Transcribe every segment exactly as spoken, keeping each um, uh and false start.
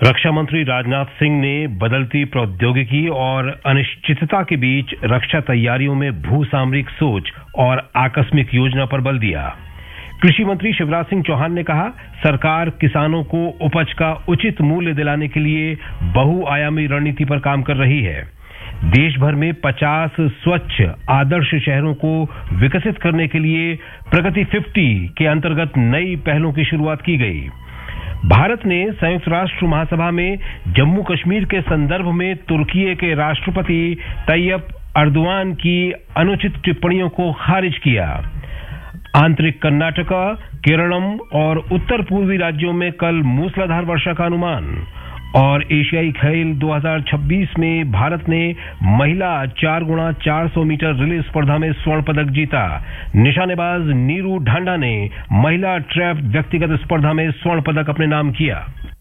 रक्षा मंत्री राजनाथ सिंह ने बदलती प्रौद्योगिकी और अनिश्चितता के बीच रक्षा तैयारियों में भू सामरिक सोच और आकस्मिक योजना पर बल दिया। कृषि मंत्री शिवराज सिंह चौहान ने कहा, सरकार किसानों को उपज का उचित मूल्य दिलाने के लिए बहुआयामी रणनीति पर काम कर रही है। देश भर में पचास स्वच्छ आदर्श शहरों को विकसित करने के लिए प्रगति पचास के अंतर्गत नई पहलों की शुरुआत की गई। भारत ने संयुक्त राष्ट्र महासभा में जम्मू कश्मीर के संदर्भ में तुर्की के राष्ट्रपति तैयब अर्दोआन की अनुचित टिप्पणियों को खारिज किया। आंतरिक कर्नाटका, केरलम और उत्तर पूर्वी राज्यों में कल मूसलाधार वर्षा का अनुमान। और एशियाई खेल दो हज़ार छब्बीस में भारत ने महिला चार गुणा चार सौ मीटर रिले स्पर्धा में स्वर्ण पदक जीता। निशानेबाज नीरू ढांडा ने महिला ट्रैप व्यक्तिगत स्पर्धा में स्वर्ण पदक अपने नाम किया।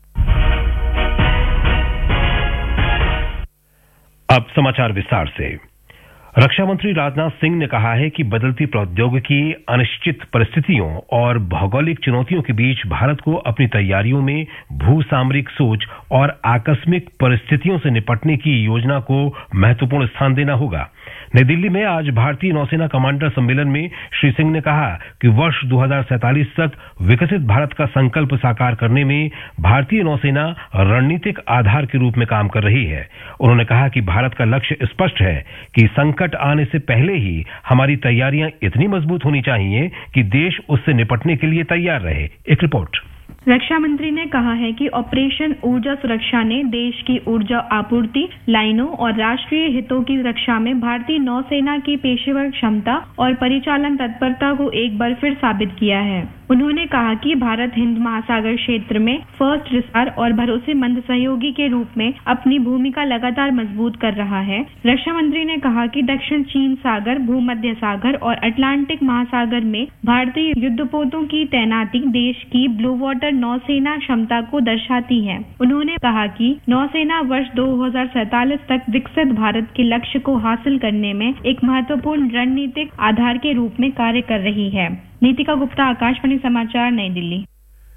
अब समाचार विस्तार से। रक्षा मंत्री राजनाथ सिंह ने कहा है कि बदलती प्रौद्योगिकी, अनिश्चित परिस्थितियों और भौगोलिक चुनौतियों के बीच भारत को अपनी तैयारियों में भू सामरिक सोच और आकस्मिक परिस्थितियों से निपटने की योजना को महत्वपूर्ण स्थान देना होगा। नई दिल्ली में आज भारतीय नौसेना कमांडर सम्मेलन में श्री सिंह ने कहा कि वर्ष दो हज़ार सैंतालीस तक विकसित भारत का संकल्प साकार करने में भारतीय नौसेना रणनीतिक आधार के रूप में काम कर रही है। उन्होंने कहा कि भारत का लक्ष्य स्पष्ट है कि संकट आने से पहले ही हमारी तैयारियां इतनी मजबूत होनी चाहिए कि देश उससे निपटने के लिए तैयार रहे। एक रिपोर्ट। रक्षा मंत्री ने कहा है कि ऑपरेशन ऊर्जा सुरक्षा ने देश की ऊर्जा आपूर्ति लाइनों और राष्ट्रीय हितों की रक्षा में भारतीय नौसेना की पेशेवर क्षमता और परिचालन तत्परता को एक बार फिर साबित किया है। उन्होंने कहा कि भारत हिंद महासागर क्षेत्र में फर्स्ट रिस्पार और भरोसेमंद सहयोगी के रूप में अपनी भूमिका लगातार मजबूत कर रहा है। रक्षा मंत्री ने कहा कि दक्षिण चीन सागर, भूमध्य सागर और अटलांटिक महासागर में भारतीय युद्धपोतों की तैनाती देश की ब्लू वाटर नौसेना क्षमता को दर्शाती है। उन्होंने कहा कि नौसेना वर्ष दो हज़ार सैंतालीस तक विकसित भारत के लक्ष्य को हासिल करने में एक महत्वपूर्ण रणनीतिक आधार के रूप में कार्य कर रही है। नीतिका गुप्ता, आकाशवाणी समाचार, नई दिल्ली।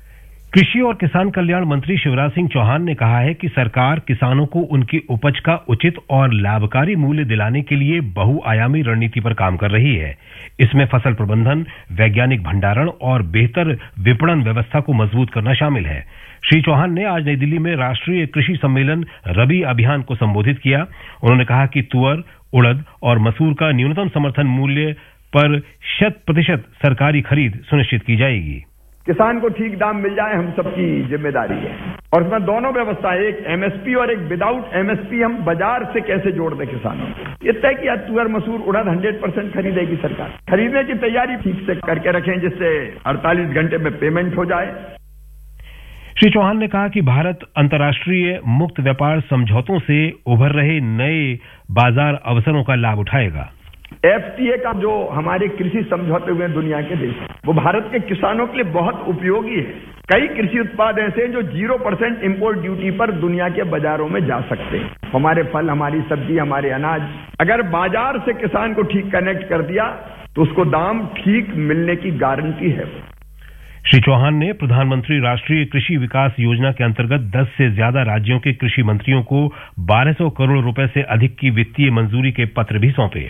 कृषि और किसान कल्याण मंत्री शिवराज सिंह चौहान ने कहा है कि सरकार किसानों को उनकी उपज का उचित और लाभकारी मूल्य दिलाने के लिए बहुआयामी रणनीति पर काम कर रही है। इसमें फसल प्रबंधन, वैज्ञानिक भंडारण और बेहतर विपणन व्यवस्था को मजबूत करना शामिल है। श्री चौहान ने आज नई दिल्ली में राष्ट्रीय कृषि सम्मेलन रबी अभियान को संबोधित किया। उन्होंने कहा कि तुअर, उड़द और मसूर का न्यूनतम समर्थन मूल्य पर शत प्रतिशत सरकारी खरीद सुनिश्चित की जाएगी। किसान को ठीक दाम मिल जाए हम सबकी जिम्मेदारी है और इसमें दोनों व्यवस्था, एक एमएसपी और एक विदाउट एमएसपी, हम बाजार से कैसे जोड़ दें किसानों को। ये तय किया तुअर, मसूर, उड़द हंड्रेड परसेंट खरीदेगी सरकार। खरीदने की तैयारी ठीक से करके रखें जिससे अड़तालीस घंटे में पेमेंट हो जाए। श्री चौहान ने कहा कि भारत अंतर्राष्ट्रीय मुक्त व्यापार समझौतों से उभर रहे नए बाजार अवसरों का लाभ उठाएगा। एफटीए का जो हमारे कृषि समझौते हुए दुनिया के देश, वो भारत के किसानों के लिए बहुत उपयोगी है। कई कृषि उत्पाद ऐसे हैं जो जीरो परसेंट इम्पोर्ट ड्यूटी पर दुनिया के बाजारों में जा सकते हैं। हमारे फल, हमारी सब्जी, हमारे अनाज, अगर बाजार से किसान को ठीक कनेक्ट कर दिया तो उसको दाम ठीक मिलने की गारंटी है। श्री चौहान ने प्रधानमंत्री राष्ट्रीय कृषि विकास योजना के अंतर्गत दस से ज्यादा राज्यों के कृषि मंत्रियों को बारह सौ करोड़ रुपए से अधिक की वित्तीय मंजूरी के पत्र भी सौंपे।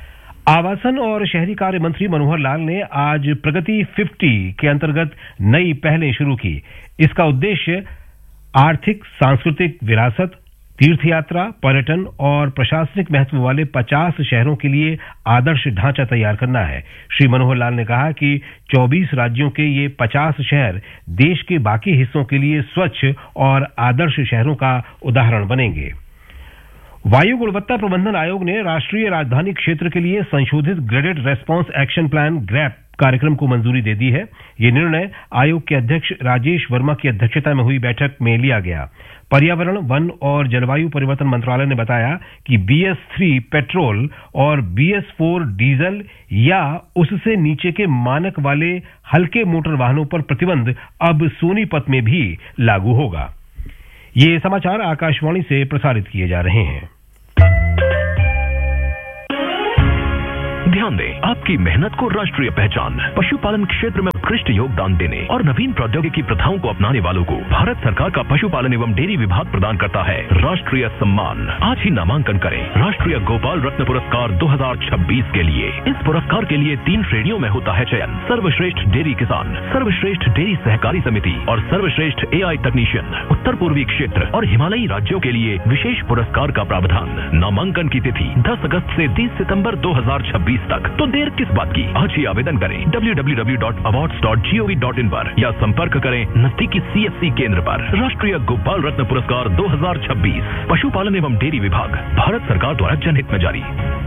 आवासन और शहरी कार्य मंत्री मनोहर लाल ने आज प्रगति पचास के अंतर्गत नई पहलें शुरू की। इसका उद्देश्य आर्थिक, सांस्कृतिक विरासत, तीर्थयात्रा, पर्यटन और प्रशासनिक महत्व वाले पचास शहरों के लिए आदर्श ढांचा तैयार करना है। श्री मनोहर लाल ने कहा कि चौबीस राज्यों के ये पचास शहर देश के बाकी हिस्सों के लिए स्वच्छ और आदर्श शहरों का उदाहरण बनेंगे। वायु गुणवत्ता प्रबंधन आयोग ने राष्ट्रीय राजधानी क्षेत्र के लिए संशोधित graded response action plan grab कार्यक्रम को मंजूरी दे दी है। ये निर्णय आयोग के अध्यक्ष राजेश वर्मा की अध्यक्षता में हुई बैठक में लिया गया। पर्यावरण, वन और जलवायु परिवर्तन मंत्रालय ने बताया कि बी एस थ्री पेट्रोल और बी एस फोर डीजल या उससे नीचे के मानक वाले हल्के मोटर वाहनों पर प्रतिबंध अब सोनीपत में भी लागू होगा। ये समाचार आकाशवाणी से प्रसारित किए जा रहे हैं। ध्यान दें, आपकी मेहनत को राष्ट्रीय पहचान, पशुपालन क्षेत्र में उत्कृष्ट योगदान देने और नवीन प्रौद्योगिकी प्रथाओं को अपनाने वालों को भारत सरकार का पशुपालन एवं डेयरी विभाग प्रदान करता है राष्ट्रीय सम्मान। आज ही नामांकन करें राष्ट्रीय गोपाल रत्न पुरस्कार दो हजार छब्बीस के लिए। इस पुरस्कार के लिए तीन श्रेणियों में होता है चयन: सर्वश्रेष्ठ डेयरी किसान, सर्वश्रेष्ठ डेयरी सहकारी समिति और सर्वश्रेष्ठ एआई तकनीशियन। उत्तर पूर्वी क्षेत्र और हिमालयी राज्यों के लिए विशेष पुरस्कार का प्रावधान। नामांकन की तिथि दस अगस्त से तीस सितंबर दो हजार छब्बीस तक। तो देर किस बात की, आज ही आवेदन करें W W W dot awards dot G O V dot in पर या संपर्क करें नजदीकी सी एस सी केंद्र पर। राष्ट्रीय गोपाल रत्न पुरस्कार दो हजार छब्बीस पशुपालन एवं डेयरी विभाग, भारत सरकार द्वारा जनहित में जारी।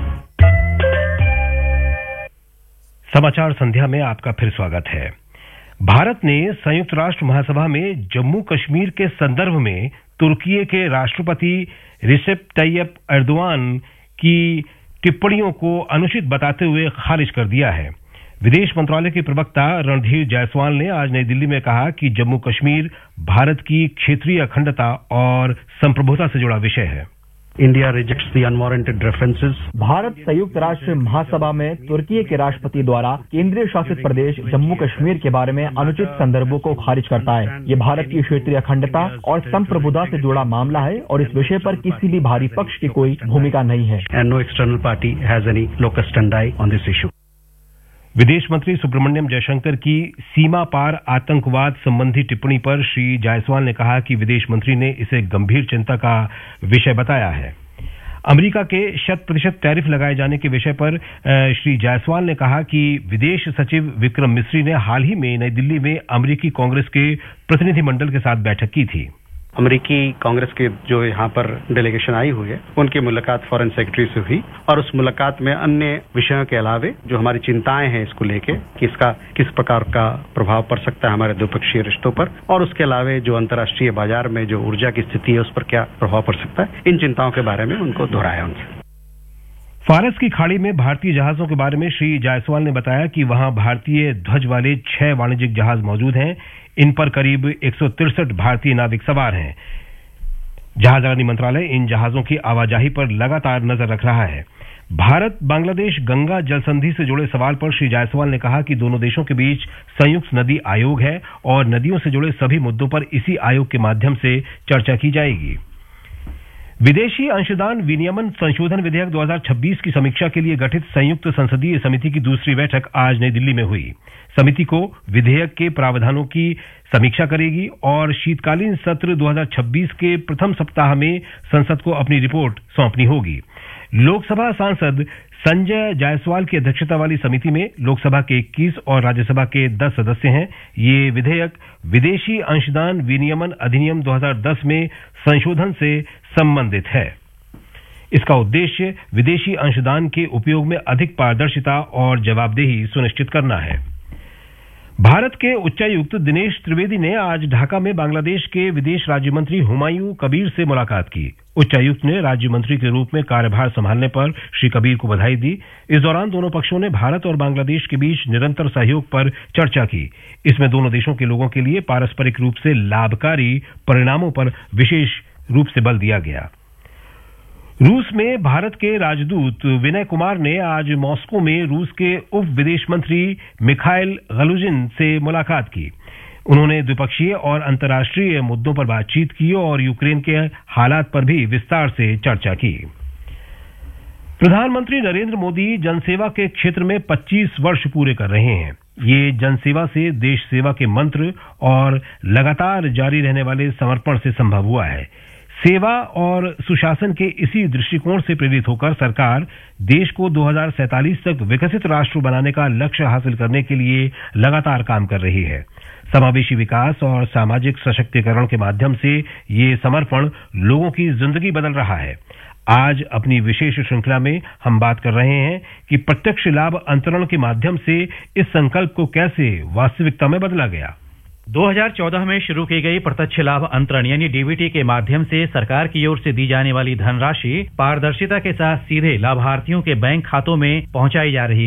समाचार संध्या में आपका फिर स्वागत है। भारत ने संयुक्त राष्ट्र महासभा में जम्मू कश्मीर के संदर्भ में तुर्की के राष्ट्रपति रिसेप तैयप एर्दोआन की टिप्पणियों को अनुचित बताते हुए खारिज कर दिया है। विदेश मंत्रालय के प्रवक्ता रणधीर जायसवाल ने आज नई दिल्ली में कहा कि जम्मू कश्मीर भारत की क्षेत्रीय अखंडता और संप्रभुता से जुड़ा विषय है। India rejects the unwarranted references. Bharat संयुक्त राष्ट्र महासभा में तुर्की के राष्ट्रपति द्वारा केंद्रीय शासित प्रदेश जम्मू कश्मीर के बारे में अनुचित संदर्भों को खारिज करता है। ये भारत की क्षेत्रीय अखंडता और संप्रभुता से जुड़ा मामला है और इस विषय पर किसी भी बाहरी पक्ष की कोई भूमिका नहीं है। And no external party has any locus standi on this issue. विदेश मंत्री सुब्रमण्यम जयशंकर की सीमा पार आतंकवाद संबंधी टिप्पणी पर श्री जायसवाल ने कहा कि विदेश मंत्री ने इसे गंभीर चिंता का विषय बताया है। अमेरिका के शत प्रतिशत टैरिफ लगाए जाने के विषय पर श्री जायसवाल ने कहा कि विदेश सचिव विक्रम मिस्री ने हाल ही में नई दिल्ली में अमेरिकी कांग्रेस के प्रतिनिधिमंडल के साथ बैठक की थी। अमेरिकी कांग्रेस के जो यहाँ पर डेलीगेशन आई हुई है, उनकी मुलाकात फॉरेन सेक्रेटरी से हुई और उस मुलाकात में अन्य विषयों के अलावे जो हमारी चिंताएं हैं इसको लेके कि इसका किस प्रकार का प्रभाव पड़ सकता है हमारे द्विपक्षीय रिश्तों पर, और उसके अलावे जो अंतर्राष्ट्रीय बाजार में जो ऊर्जा की स्थिति है उस पर क्या प्रभाव पड़ सकता है, इन चिंताओं के बारे में उनको दोहराया उनसे। फारस की खाड़ी में भारतीय जहाजों के बारे में श्री जायसवाल ने बताया कि वहां भारतीय ध्वज वाले छह वाणिज्यिक जहाज मौजूद हैं। इन पर करीब एक सौ तिरसठ भारतीय नाविक सवार हैं। जहाजरानी मंत्रालय इन जहाजों की आवाजाही पर लगातार नजर रख रहा है। भारत बांग्लादेश गंगा जल संधि से जुड़े सवाल पर श्री जायसवाल ने कहा कि दोनों देशों के बीच संयुक्त नदी आयोग है और नदियों से जुड़े सभी मुद्दों पर इसी आयोग के माध्यम से चर्चा की जाएगी। विदेशी अंशदान विनियमन संशोधन विधेयक दो हजार छब्बीस की समीक्षा के लिए गठित संयुक्त संसदीय समिति की दूसरी बैठक आज नई दिल्ली में हुई। समिति को विधेयक के प्रावधानों की समीक्षा करेगी और शीतकालीन सत्र दो हजार छब्बीस के प्रथम सप्ताह में संसद को अपनी रिपोर्ट सौंपनी होगी। लोकसभा सांसद संजय जायसवाल की अध्यक्षता वाली समिति में लोकसभा के इक्कीस और राज्यसभा के दस सदस्य हैं। ये विधेयक विदेशी अंशदान विनियमन अधिनियम दो हजार दस में संशोधन से संबंधित है। इसका उद्देश्य विदेशी अंशदान के उपयोग में अधिक पारदर्शिता और जवाबदेही सुनिश्चित करना है। भारत के उच्चायुक्त दिनेश त्रिवेदी ने आज ढाका में बांग्लादेश के विदेश राज्य मंत्री हुमायूं कबीर से मुलाकात की। उच्चायुक्त ने राज्य मंत्री के रूप में कार्यभार संभालने पर श्री कबीर को बधाई दी। इस दौरान दोनों पक्षों ने भारत और बांग्लादेश के बीच निरंतर सहयोग पर चर्चा की। इसमें दोनों देशों के लोगों के लिए पारस्परिक रूप से लाभकारी परिणामों पर विशेष रूप से बल दिया गया। रूस में भारत के राजदूत विनय कुमार ने आज मॉस्को में रूस के उप विदेश मंत्री मिखाइल गलुजिन से मुलाकात की। उन्होंने द्विपक्षीय और अंतर्राष्ट्रीय मुद्दों पर बातचीत की और यूक्रेन के हालात पर भी विस्तार से चर्चा की। प्रधानमंत्री नरेंद्र मोदी जनसेवा के क्षेत्र में पच्चीस वर्ष पूरे कर रहे हैं। ये जनसेवा से देश सेवा के मंत्र और लगातार जारी रहने वाले समर्पण से संभव हुआ है। सेवा और सुशासन के इसी दृष्टिकोण से प्रेरित होकर सरकार देश को दो हजार सैंतालीस तक विकसित राष्ट्र बनाने का लक्ष्य हासिल करने के लिए लगातार काम कर रही है। समावेशी विकास और सामाजिक सशक्तिकरण के माध्यम से ये समर्पण लोगों की जिंदगी बदल रहा है। आज अपनी विशेष श्रृंखला में हम बात कर रहे हैं कि प्रत्यक्ष लाभ अंतरण के माध्यम से इस संकल्प को कैसे वास्तविकता में बदला गया। दो हजार चौदह में शुरू की गई प्रत्यक्ष लाभ अंतरण यानी डीबीटी के माध्यम से सरकार की ओर से दी जाने वाली धनराशि पारदर्शिता के साथ सीधे लाभार्थियों के बैंक खातों में पहुंचाई जा रही है।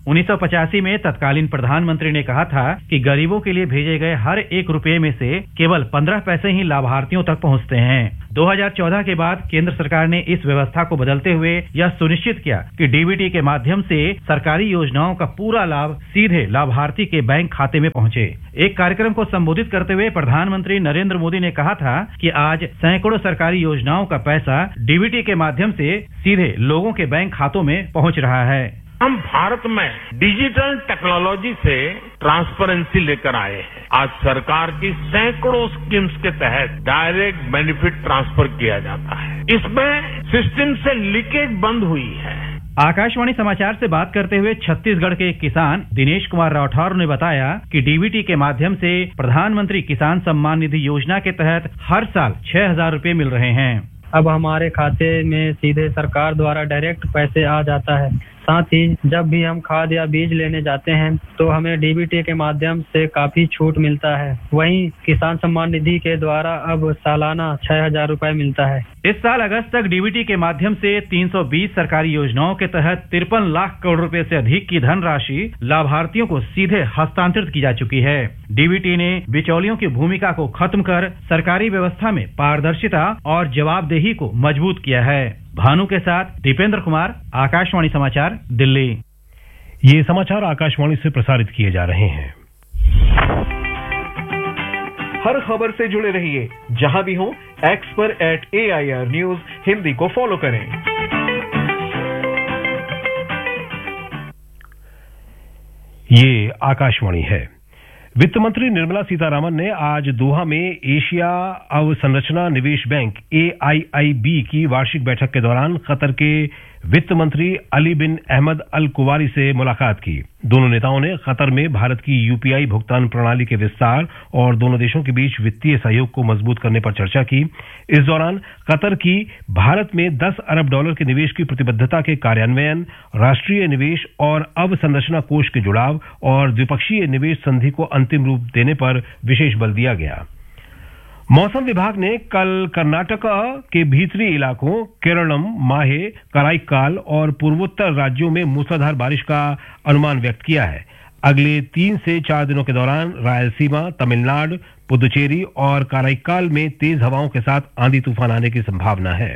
उन्नीस सौ पचासी में तत्कालीन प्रधानमंत्री ने कहा था कि गरीबों के लिए भेजे गए हर एक रुपए में से केवल पंद्रह पैसे ही लाभार्थियों तक पहुंचते हैं। दो हज़ार चौदह के बाद केंद्र सरकार ने इस व्यवस्था को बदलते हुए यह सुनिश्चित किया कि डीबीटी के माध्यम से सरकारी योजनाओं का पूरा लाभ सीधे लाभार्थी के बैंक खाते में पहुंचे। एक कार्यक्रम को संबोधित करते हुए प्रधानमंत्री नरेंद्र मोदी ने कहा था कि आज सैकड़ों सरकारी योजनाओं का पैसा डीबीटी के माध्यम से सीधे लोगों के बैंक खातों में पहुंच रहा है। हम भारत में डिजिटल टेक्नोलॉजी से ट्रांसपेरेंसी लेकर आए हैं। आज सरकार की सैकड़ों स्कीम्स के तहत डायरेक्ट बेनिफिट ट्रांसफर किया जाता है। इसमें सिस्टम से लीकेज बंद हुई है। आकाशवाणी समाचार से बात करते हुए छत्तीसगढ़ के किसान दिनेश कुमार राठौर ने बताया कि डीबीटी के माध्यम से प्रधानमंत्री किसान सम्मान निधि योजना के तहत हर साल छह हजार रुपए मिल रहे हैं। अब हमारे खाते में सीधे सरकार द्वारा डायरेक्ट पैसे आ जाता है। साथ ही जब भी हम खाद या बीज लेने जाते हैं तो हमें डीबीटी के माध्यम से काफी छूट मिलता है। वहीं किसान सम्मान निधि के द्वारा अब सालाना छह हजार रुपए मिलता है। इस साल अगस्त तक डीबीटी के माध्यम से तीन सौ बीस सरकारी योजनाओं के तहत तिरपन लाख करोड़ रुपए से अधिक की धनराशि लाभार्थियों को सीधे हस्तांतरित की जा चुकी है। डीबीटी ने बिचौलियों की भूमिका को खत्म कर सरकारी व्यवस्था में पारदर्शिता और जवाबदेही को मजबूत किया है। भानु के साथ दीपेंद्र कुमार, आकाशवाणी समाचार, दिल्ली। ये समाचार आकाशवाणी से प्रसारित किए जा रहे हैं। हर खबर से जुड़े रहिए जहां भी हो, एक्स पर eight A I R news Hindi को फॉलो करें। ये आकाशवाणी है। वित्त मंत्री निर्मला सीतारामन ने आज दोहा में एशिया अवसंरचना निवेश बैंक ए आई आई बी की वार्षिक बैठक के दौरान कतर के वित्त मंत्री अली बिन अहमद अल कुवारी से मुलाकात की। दोनों नेताओं ने कतर में भारत की यूपीआई भुगतान प्रणाली के विस्तार और दोनों देशों के बीच वित्तीय सहयोग को मजबूत करने पर चर्चा की। इस दौरान कतर की भारत में दस अरब डॉलर के निवेश की प्रतिबद्धता के कार्यान्वयन, राष्ट्रीय निवेश और अवसंरचना कोष के जुड़ाव और द्विपक्षीय निवेश संधि को अंतिम रूप देने पर विशेष बल दिया गया। मौसम विभाग ने कल कर्नाटक के भीतरी इलाकों केरलम, माहे, कराईकाल और पूर्वोत्तर राज्यों में मूसलाधार बारिश का अनुमान व्यक्त किया है। अगले तीन से चार दिनों के दौरान रायलसीमा, तमिलनाडु, पुदुचेरी और कराईकाल में तेज हवाओं के साथ आंधी तूफान आने की संभावना है।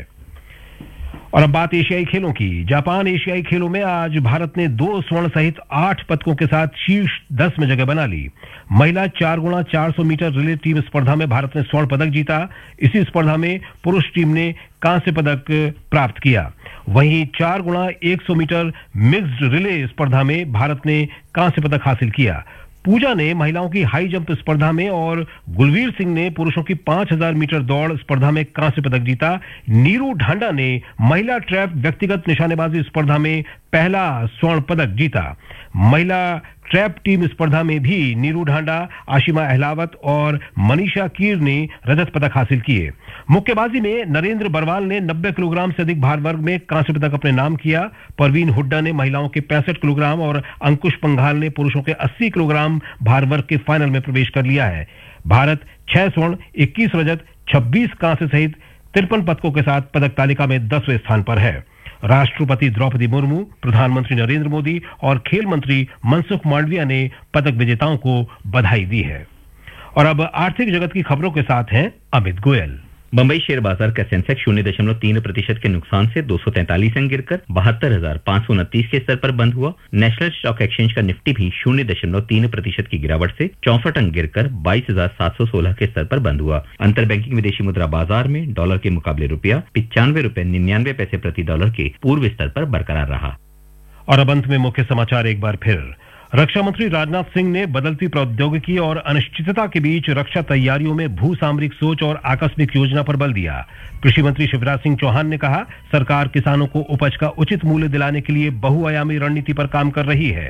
और अब बात एशियाई खेलों की। जापान एशियाई खेलों में आज भारत ने दो स्वर्ण सहित आठ पदकों के साथ शीर्ष दस में जगह बना ली। महिला चार गुणा चार सौ मीटर रिले टीम स्पर्धा में भारत ने स्वर्ण पदक जीता। इसी स्पर्धा में पुरुष टीम ने कांस्य पदक प्राप्त किया। वहीं चार गुणा एक सौ मीटर मिक्स्ड रिले स्पर्धा में भारत ने कांस्य पदक हासिल किया। पूजा ने महिलाओं की हाई जंप स्पर्धा में और गुलवीर सिंह ने पुरुषों की पांच हजार मीटर दौड़ स्पर्धा में कांस्य पदक जीता। नीरू ढांडा ने महिला ट्रैप व्यक्तिगत निशानेबाजी स्पर्धा में पहला स्वर्ण पदक जीता। महिला ट्रैप टीम स्पर्धा में भी नीरू ढांडा, आशिमा अहलावत और मनीषा कीर ने रजत पदक हासिल किए। मुक्केबाजी में नरेंद्र बरवाल ने नब्बे किलोग्राम से अधिक भार वर्ग में कांस्य पदक अपने नाम किया। परवीन हुड्डा ने महिलाओं के पैंसठ किलोग्राम और अंकुश पंघाल ने पुरुषों के अस्सी किलोग्राम भार वर्ग के फाइनल में प्रवेश कर लिया है। भारत छह स्वर्ण, इक्कीस रजत, छब्बीस कांस्य सहित तिरपन पदकों के साथ पदक तालिका में दसवें स्थान पर है। राष्ट्रपति द्रौपदी मुर्मू, प्रधानमंत्री नरेंद्र मोदी और खेल मंत्री मनसुख मांडविया ने पदक विजेताओं को बधाई दी है। और अब आर्थिक जगत की खबरों के साथ हैं अमित गोयल। बंबई शेयर बाजार का सेंसेक्स शून्य दशमलव तीन प्रतिशत के नुकसान से दो सौ तैंतालीस अंक गिरकर बहत्तर हजार पांच सौ उनतीस के स्तर पर बंद हुआ। नेशनल स्टॉक एक्सचेंज का निफ्टी भी शून्य दशमलव तीन प्रतिशत की गिरावट से चौसठ अंक गिरकर बाईस हजार सात सौ सोलह के स्तर पर बंद हुआ। अंतर बैंकिंग विदेशी मुद्रा बाजार में डॉलर के मुकाबले रुपया पिचानवे रुपए निन्यानवे पैसे प्रति डॉलर के पूर्व स्तर पर बरकरार रहा। और अब अंत में मुख्य समाचार एक बार फिर। रक्षा मंत्री राजनाथ सिंह ने बदलती प्रौद्योगिकी और अनिश्चितता के बीच रक्षा तैयारियों में भू सामरिक सोच और आकस्मिक योजना पर बल दिया। कृषि मंत्री शिवराज सिंह चौहान ने कहा, सरकार किसानों को उपज का उचित मूल्य दिलाने के लिए बहुआयामी रणनीति पर काम कर रही है।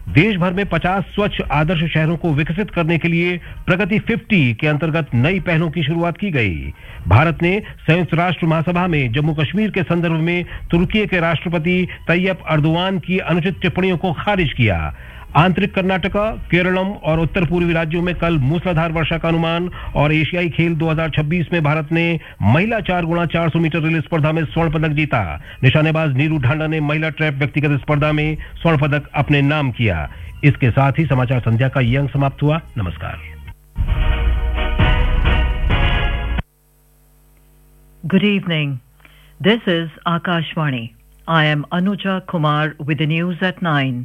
देश भर में पचास स्वच्छ आदर्श शहरों को विकसित करने के लिए प्रगति पचास के अंतर्गत नई पहलों की शुरुआत की गई। भारत ने संयुक्त राष्ट्र महासभा में जम्मू कश्मीर के संदर्भ में तुर्की के राष्ट्रपति तैयब अर्दोआन की अनुचित टिप्पणियों को खारिज किया। आंतरिक कर्नाटका, केरलम और उत्तर पूर्वी राज्यों में कल मूसलाधार वर्षा का अनुमान। और एशियाई खेल दो हज़ार छब्बीस में भारत ने महिला चार गुणा चार सौ मीटर रिले स्पर्धा में स्वर्ण पदक जीता। निशानेबाज नीरू ढांडा ने महिला ट्रैप व्यक्तिगत स्पर्धा में स्वर्ण पदक अपने नाम किया। इसके साथ ही समाचार संध्या का ये अंक समाप्त हुआ। नमस्कार। Good evening. This is Akashvani. I am Anuja Kumar with the news at nine.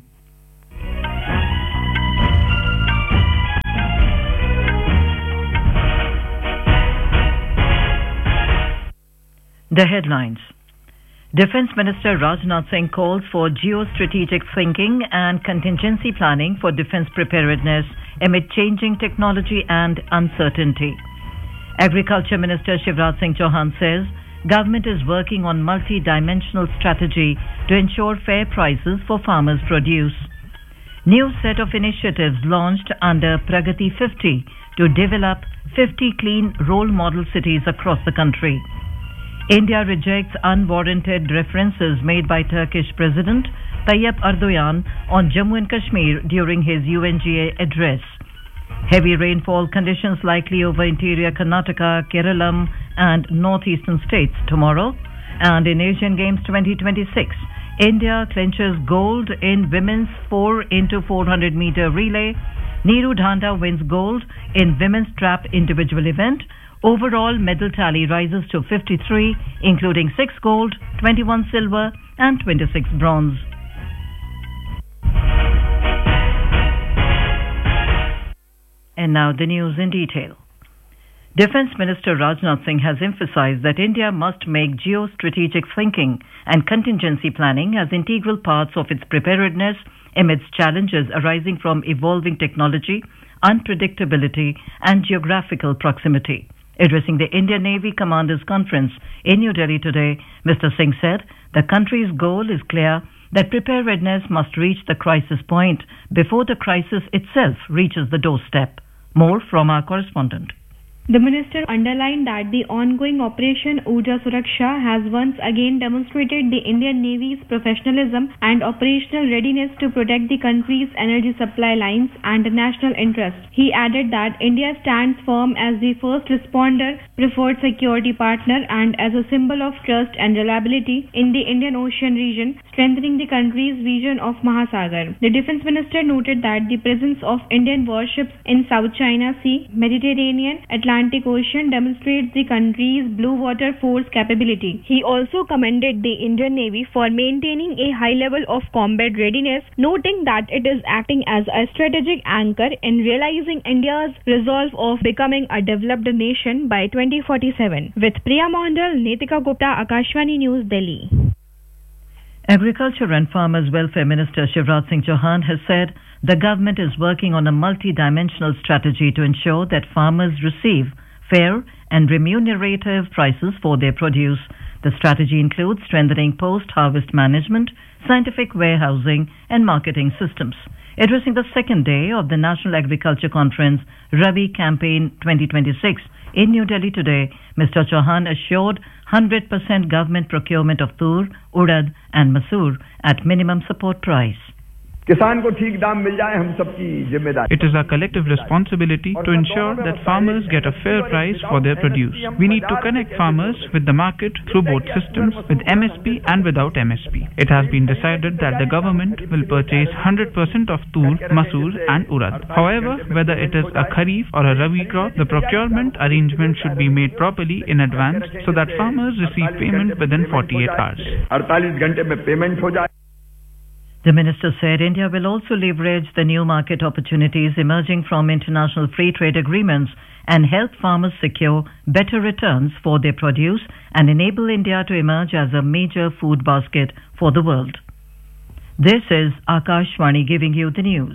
The headlines. Defence Minister Rajnath Singh calls for geostrategic thinking and contingency planning for defence preparedness amid changing technology and uncertainty. Agriculture Minister Shivraj Singh Chauhan says government is working on multi-dimensional strategy to ensure fair prices for farmers' produce. New set of initiatives launched under Pragati fifty to develop fifty clean role model cities across the country. India rejects unwarranted references made by Turkish President Tayyip Erdogan on Jammu and Kashmir during his U N G A address. Heavy rainfall conditions likely over interior Karnataka, Keralam and northeastern states tomorrow. And in Asian Games twenty twenty-six, India clinches gold in women's four into four hundred meter relay. Neeru Dhanda wins gold in women's trap individual event. Overall medal tally rises to fifty-three, including six gold, twenty-one silver and twenty-six bronze. And now the news in detail. Defence Minister Rajnath Singh has emphasized that India must make geostrategic thinking and contingency planning as integral parts of its preparedness amidst challenges arising from evolving technology, unpredictability and geographical proximity. Addressing the Indian Navy Commanders Conference in New Delhi today, Mister Singh said the country's goal is clear that preparedness must reach the crisis point before the crisis itself reaches the doorstep. More from our correspondent. The minister underlined that the ongoing Operation Urja Suraksha has once again demonstrated the Indian Navy's professionalism and operational readiness to protect the country's energy supply lines and national interests. He added that India stands firm as the first responder, preferred security partner and as a symbol of trust and reliability in the Indian Ocean region, strengthening the country's vision of Mahasagar. The defence minister noted that the presence of Indian warships in South China Sea, Mediterranean, Atlantic Atlantic Ocean demonstrates the country's blue water force capability. He also commended the Indian Navy for maintaining a high level of combat readiness, noting that it is acting as a strategic anchor in realizing India's resolve of becoming a developed nation by twenty forty-seven. With Priya Mondal, Netika Gupta, Akashvani News, Delhi. Agriculture and Farmers Welfare Minister Shivraj Singh Chauhan has said the government is working on a multi-dimensional strategy to ensure that farmers receive fair and remunerative prices for their produce. The strategy includes strengthening post-harvest management, scientific warehousing and marketing systems. Addressing the second day of the National Agriculture Conference Rabi Campaign twenty twenty-six in New Delhi today, Mister Chauhan assured one hundred percent government procurement of tur, urad and masoor at minimum support price. किसान को ठीक दाम मिल जाए हम सबकी जिम्मेदारी. It is our collective responsibility to ensure that farmers get a fair price for their produce. We need to connect farmers with the market through both systems, with M S P and without M S P. It has been decided that the government will purchase one hundred percent of tur, masoor and urad. However, whether it is a kharif or a rabi crop, the procurement arrangement should be made properly in advance so that farmers receive payment within forty-eight hours. अड़तालीस घंटे में payment हो जाए. The minister said India will also leverage the new market opportunities emerging from international free trade agreements and help farmers secure better returns for their produce and enable India to emerge as a major food basket for the world. This is Akashvani giving you the news.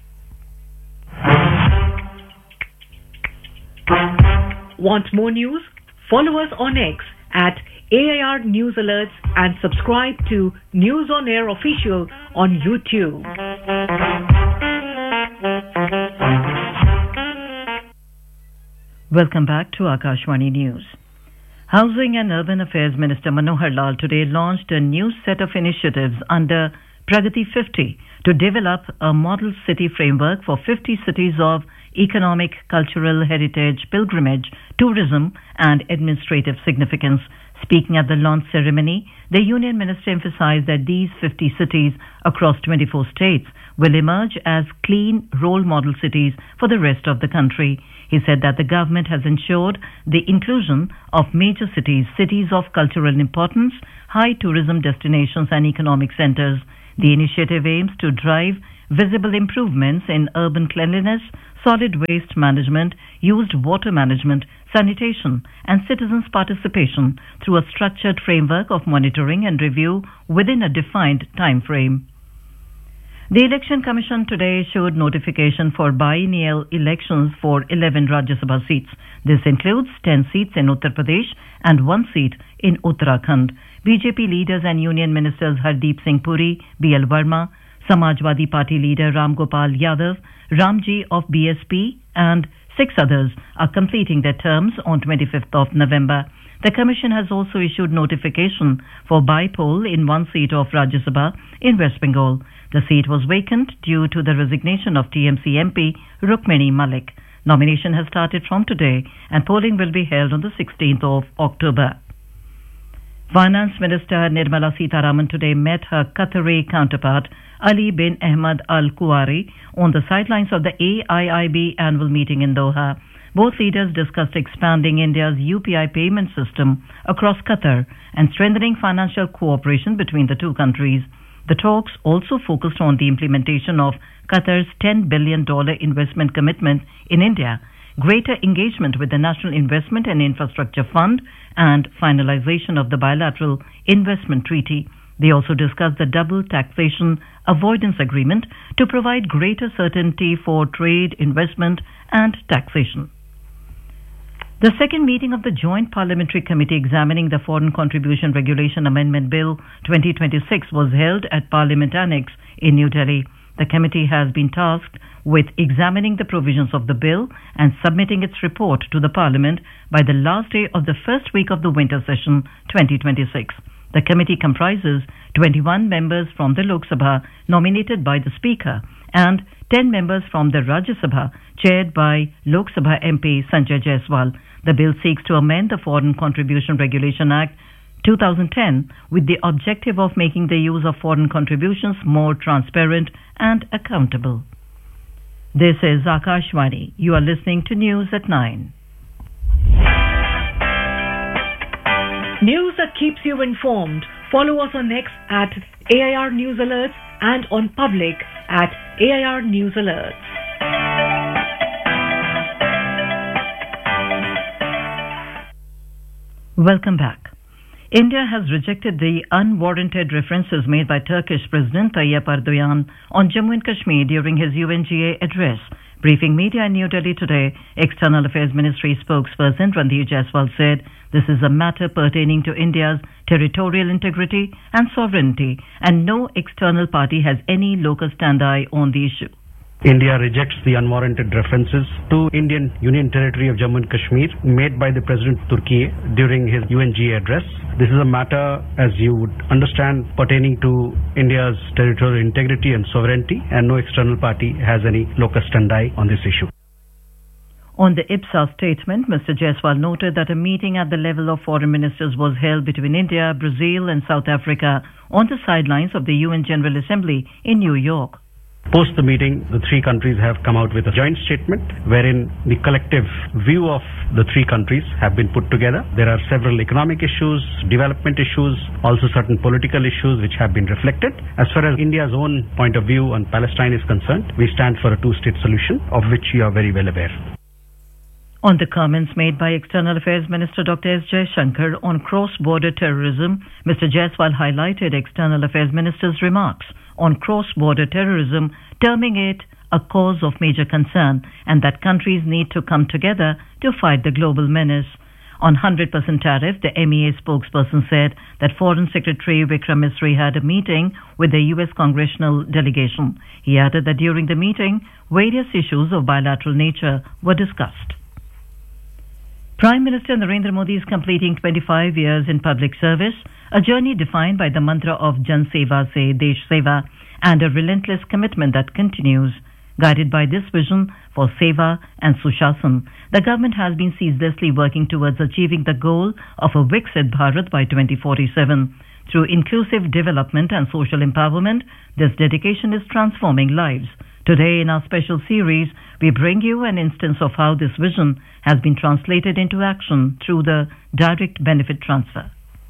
Want more news? Follow us on X at A I R News Alerts and subscribe to News on Air Official on YouTube. Welcome back to Akashwani News. Housing and Urban Affairs Minister Manohar Lal today launched a new set of initiatives under Pragati fifty to develop a model city framework for fifty cities of economic, cultural, heritage, pilgrimage, tourism and administrative significance. Speaking at the launch ceremony, the Union Minister emphasized that these fifty cities across twenty-four states will emerge as clean role model cities for the rest of the country. He said that the government has ensured the inclusion of major cities, cities of cultural importance, high tourism destinations and economic centers. The initiative aims to drive visible improvements in urban cleanliness, solid waste management, used water management, sanitation and citizens' participation through a structured framework of monitoring and review within a defined time frame. The Election Commission today issued notification for biennial elections for eleven Rajya Sabha seats. This includes ten seats in Uttar Pradesh and one seat in Uttarakhand. B J P leaders and Union Ministers Hardeep Singh Puri, B L Verma, Samajwadi Party leader Ram Gopal Yadav, Ramji of B S P and six others are completing their terms on twenty-fifth of November. The Commission has also issued notification for by-poll in one seat of Rajya Sabha in West Bengal. The seat was vacant due to the resignation of T M C M P Rukmini Malik. Nomination has started from today and polling will be held on the sixteenth of October. Finance Minister Nirmala Sitharaman today met her Qatari counterpart Ali bin Ahmed Al Kuwari on the sidelines of the A I I B annual meeting in Doha. Both leaders discussed expanding India's U P I payment system across Qatar and strengthening financial cooperation between the two countries. The talks also focused on the implementation of Qatar's ten billion dollars investment commitment in India, greater engagement with the National Investment and Infrastructure Fund, and finalization of the bilateral investment treaty. They also discussed the double taxation avoidance agreement to provide greater certainty for trade, investment, and taxation. The second meeting of the Joint Parliamentary Committee examining the Foreign Contribution Regulation Amendment Bill twenty twenty-six was held at Parliament Annex in New Delhi. The committee has been tasked with examining the provisions of the bill and submitting its report to the Parliament by the last day of the first week of the winter session twenty twenty-six. The committee comprises twenty-one members from the Lok Sabha nominated by the Speaker and ten members from the Rajya Sabha chaired by Lok Sabha M P Sanjay Jaiswal. The bill seeks to amend the Foreign Contribution Regulation Act two thousand ten with the objective of making the use of foreign contributions more transparent and accountable. This is Akashwani. You are listening to News at nine. News that keeps you informed. Follow us on X at A I R News Alerts and on Public at A I R News Alerts. Welcome back. India has rejected the unwarranted references made by Turkish President Tayyip Erdogan on Jammu and Kashmir during his U N G A address. Briefing media in New Delhi today, External Affairs Ministry spokesperson Randhir Jaiswal said this is a matter pertaining to India's territorial integrity and sovereignty, and no external party has any locus standi on the issue. India rejects the unwarranted references to Indian Union Territory of Jammu and Kashmir made by the President Turkey during his U N G A address. This is a matter, as you would understand, pertaining to India's territorial integrity and sovereignty, and no external party has any locus standi on this issue. On the I B S A statement, Mister Jaiswal noted that a meeting at the level of foreign ministers was held between India, Brazil and South Africa on the sidelines of the U N General Assembly in New York. Post the meeting, the three countries have come out with a joint statement wherein the collective view of the three countries have been put together. There are several economic issues, development issues, also certain political issues which have been reflected. As far as India's own point of view on Palestine is concerned, we stand for a two-state solution, of which you are very well aware. On the comments made by External Affairs Minister Doctor S. Jaishankar on cross-border terrorism, Mister Jaiswal highlighted External Affairs Minister's remarks on cross-border terrorism, terming it a cause of major concern and that countries need to come together to fight the global menace. On one hundred percent tariff, the M E A spokesperson said that Foreign Secretary Vikram Misri had a meeting with the U S congressional delegation. He added that during the meeting, various issues of bilateral nature were discussed. Prime Minister Narendra Modi is completing twenty-five years in public service, a journey defined by the mantra of Jan Seva Se Desh Seva and a relentless commitment that continues. Guided by this vision for Seva and Sushasana, the government has been ceaselessly working towards achieving the goal of a Viksit Bharat by twenty forty-seven. Through inclusive development and social empowerment, this dedication is transforming lives. Today, in our special series, we bring you an instance of how this vision has been translated into action through the direct benefit transfer.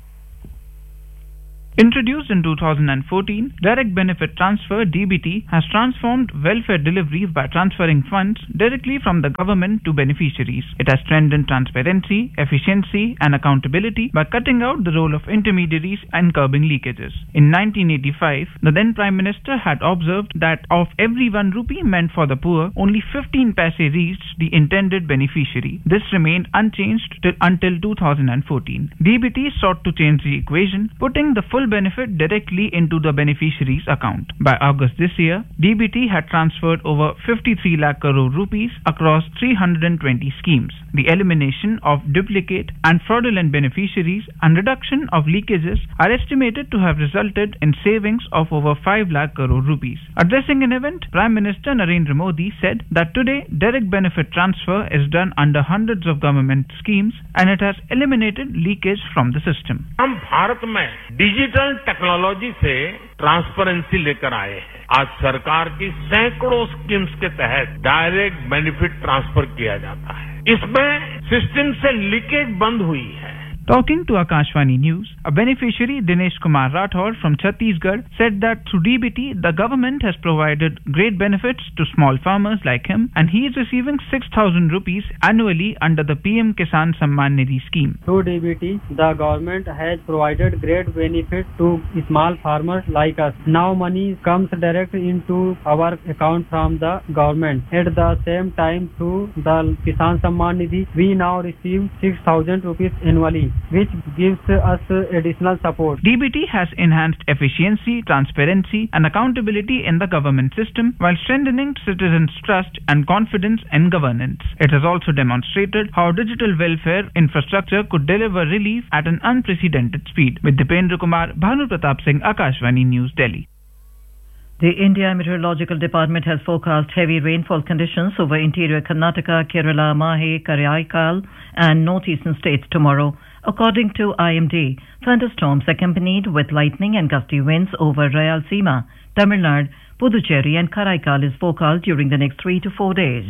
Introduced in two thousand fourteen, Direct Benefit Transfer D B T has transformed welfare delivery by transferring funds directly from the government to beneficiaries. It has strengthened transparency, efficiency and accountability by cutting out the role of intermediaries and curbing leakages. In nineteen eighty-five, the then Prime Minister had observed that of every one rupee meant for the poor, only fifteen paise reached the intended beneficiary. This remained unchanged till, until two thousand fourteen. D B T sought to change the equation, putting the full benefit directly into the beneficiary's account. By August this year, D B T had transferred over fifty-three lakh crore rupees across three hundred twenty schemes. The elimination of duplicate and fraudulent beneficiaries and reduction of leakages are estimated to have resulted in savings of over five lakh crore rupees. Addressing an event, Prime Minister Narendra Modi said that today direct benefit transfer is done under hundreds of government schemes and it has eliminated leakage from the system. हम भारत में digital technology से transparency लेकर आए हैं। आज सरकार की सैकड़ों स्कीम्स के तहत डायरेक्ट बेनिफिट ट्रांसफर किया जाता है। इसमें सिस्टम से लीकेज बंद हुई है। Talking to Akashvani News, a beneficiary, Dinesh Kumar Rathore from Chhattisgarh, said that through D B T, the government has provided great benefits to small farmers like him and he is receiving six thousand rupees annually under the P M Kisan Samman Nidhi scheme. Through D B T, the government has provided great benefits to small farmers like us. Now money comes direct into our account from the government. At the same time, through the Kisan Samman Nidhi, we now receive six thousand rupees annually, which gives us additional support. D B T has enhanced efficiency, transparency and accountability in the government system while strengthening citizens' trust and confidence in governance. It has also demonstrated how digital welfare infrastructure could deliver relief at an unprecedented speed. With Dipendra Kumar, Bhanu Pratap Singh, Akashvani News, Delhi. The India Meteorological Department has forecast heavy rainfall conditions over interior Karnataka, Kerala, Mahe, Karaikal and northeastern states tomorrow. According to I M D, thunderstorms accompanied with lightning and gusty winds over Rayalaseema, Tamil Nadu, Puducherry and Karaikal is forecast during the next three to four days.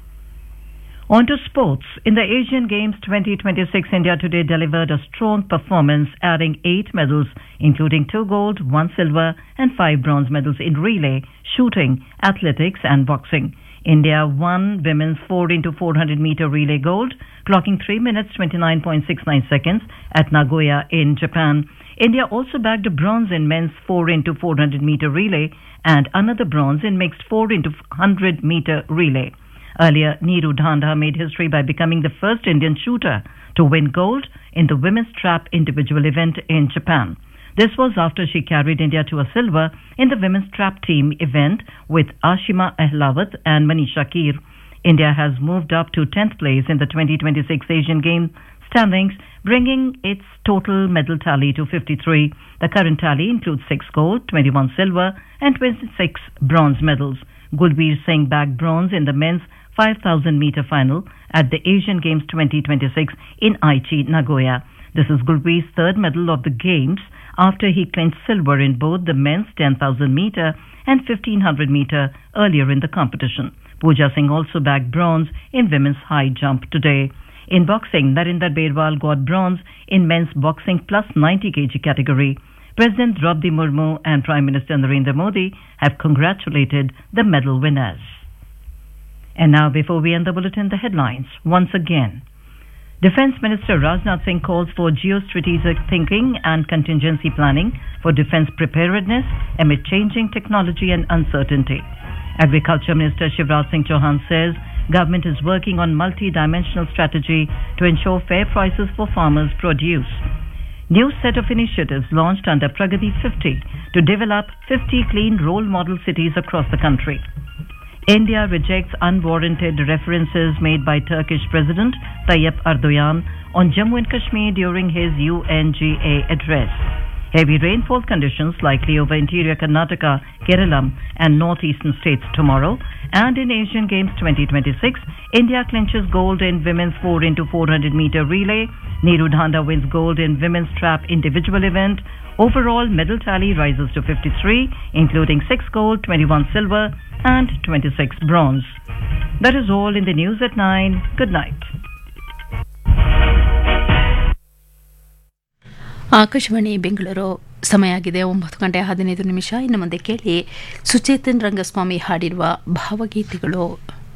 On to sports. In the Asian Games twenty twenty-six, India today delivered a strong performance, adding eight medals, including two gold, one silver and five bronze medals in relay, shooting, athletics and boxing. India won women's four into four hundred meter relay gold, clocking three minutes twenty-nine point six nine seconds at Nagoya in Japan. India also bagged a bronze in men's four into four hundred meter relay and another bronze in mixed four into one hundred meter relay. Earlier, Neeru Dhanda made history by becoming the first Indian shooter to win gold in the women's trap individual event in Japan. This was after she carried India to a silver in the women's trap team event with Ashima Ahlawat and Manisha Keer. India has moved up to tenth place in the twenty twenty-six Asian Games standings, bringing its total medal tally to fifty-three. The current tally includes six gold, twenty-one silver and twenty-six bronze medals. Gulbir Singh bagged bronze in the men's five thousand meter final at the Asian Games twenty twenty-six in Aichi, Nagoya. This is Gulbir's third medal of the Games after he clinched silver in both the men's ten thousand meter and fifteen hundred meter earlier in the competition. Pooja Singh also bagged bronze in women's high jump today. In boxing, Narinder Berwal got bronze in men's boxing plus ninety kilogram category. President Draupadi Murmu and Prime Minister Narendra Modi have congratulated the medal winners. And now, before we end the bulletin, the headlines once again. Defence Minister Rajnath Singh calls for geostrategic thinking and contingency planning for defence preparedness amid changing technology and uncertainty. Agriculture Minister Shivraj Singh Chauhan says government is working on multi-dimensional strategy to ensure fair prices for farmers' produce. New set of initiatives launched under Pragati fifty to develop fifty clean role model cities across the country. India rejects unwarranted references made by Turkish President Tayyip Erdogan on Jammu and Kashmir during his U N G A address. Heavy rainfall conditions likely over interior Karnataka, Kerala and northeastern states tomorrow. And in Asian Games twenty twenty-six, India clinches gold in women's four into four hundred meter relay. Neeru Dhanda wins gold in women's trap individual event. Overall medal tally rises to fifty-three, including six gold, twenty-one silver and twenty-six bronze. That is all in the news at nine. Good night. Akashvani Bengaluru ಸಮಯ ಆಗಿದೆ ಒಂಬತ್ತು ಗಂಟೆ ಹದಿನೈದು ನಿಮಿಷ. ಇನ್ನು ಮುಂದೆ ಕೇಳಿ ಸುಚೇತನ್ ರಂಗಸ್ವಾಮಿ ಹಾಡಿರುವ ಭಾವಗೀತೆಗಳು.